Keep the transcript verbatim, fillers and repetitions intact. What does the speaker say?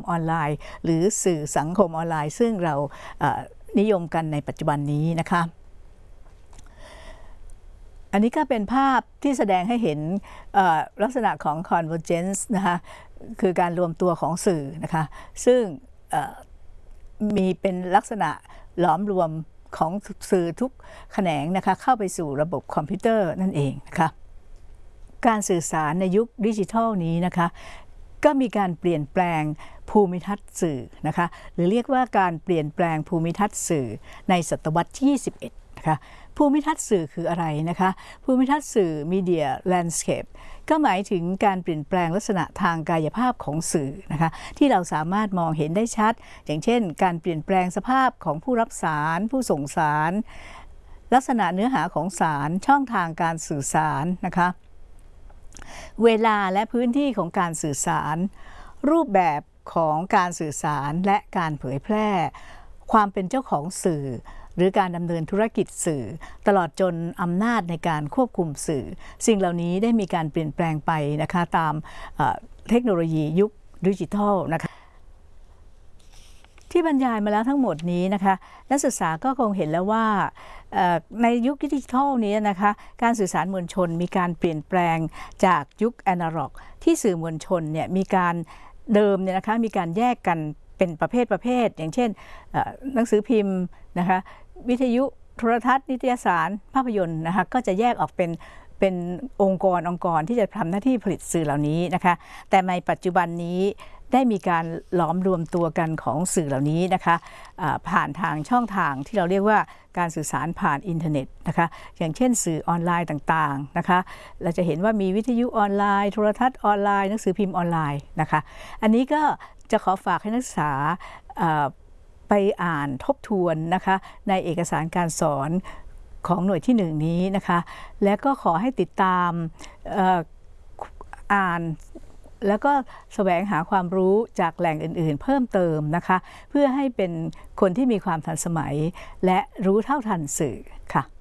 ออนไลน์หรือสื่อสังคมออนไลน์ซึ่งเรานิยมกันในปัจจุบันนี้นะคะอันนี้ก็เป็นภาพที่แสดงให้เห็นลักษณะของ convergence นะคะคือการรวมตัวของสื่อนะคะซึ่งมีเป็นลักษณะหลอมรวมของสื่อทุกแขนงนะคะเข้าไปสู่ระบบคอมพิวเตอร์นั่นเองนะคะการสื่อสารในยุคดิจิทัลนี้นะคะก็มีการเปลี่ยนแปลงภูมิทัศน์สื่อนะคะหรือเรียกว่าการเปลี่ยนแปลงภูมิทัศน์สื่อในศตวรรษที่ยี่สิบเอ็ดนะคะภูมิทัศน์สื่อคืออะไรนะคะภูมิทัศน์สื่อ Media Landscape ก็หมายถึงการเปลี่ยนแปลงลักษณะทางกายภาพของสื่อนะคะที่เราสามารถมองเห็นได้ชัดอย่างเช่นการเปลี่ยนแปลงสภาพของผู้รับสารผู้ส่งสารลักษณะเนื้อหาของสารช่องทางการสื่อสารนะคะเวลาและพื้นที่ของการสื่อสารรูปแบบของการสื่อสารและการเผยแพร่ความเป็นเจ้าของสื่อหรือการดำเนินธุรกิจสื่อตลอดจนอำนาจในการควบคุมสื่อสิ่งเหล่านี้ได้มีการเปลี่ยนแปลงไปนะคะตามเทคโนโลยียุคดิจิทัลนะคะที่บรรยายมาแล้วทั้งหมดนี้นะคะนักศึกษาก็คงเห็นแล้วว่าในยุคดิจิทัลนี้นะคะการสื่อสารมวลชนมีการเปลี่ยนแปลงจากยุคแอนาล็อกที่สื่อมวลชนเนี่ยมีการเดิมเนี่ยนะคะมีการแยกกันเป็นประเภทประเภทอย่างเช่นหนังสือพิมพ์นะคะวิทยุโทรทัศน์นิตยสารภาพยนตร์นะคะก็จะแยกออกเป็นเป็นองค์กรองค์กรที่จะทำหน้าที่ผลิตสื่อเหล่านี้นะคะแต่ในปัจจุบันนี้ได้มีการหลอมรวมตัวกันของสื่อเหล่านี้นะคะผ่านทางช่องทางที่เราเรียกว่าการสื่อสารผ่านอินเทอร์เน็ตนะคะอย่างเช่นสื่อออนไลน์ต่างๆนะคะเราจะเห็นว่ามีวิทยุออนไลน์โทรทัศน์ออนไลน์หนังสือพิมพ์ออนไลน์นะคะอันนี้ก็จะขอฝากให้นักศึกษาไปอ่านทบทวนนะคะในเอกสารการสอนของหน่วยที่หนึ่งนี้นะคะและก็ขอให้ติดตามอ่านแล้วก็แสวงหาความรู้จากแหล่งอื่นๆเพิ่มเติมนะคะเพื่อให้เป็นคนที่มีความทันสมัยและรู้เท่าทันสื่อค่ะ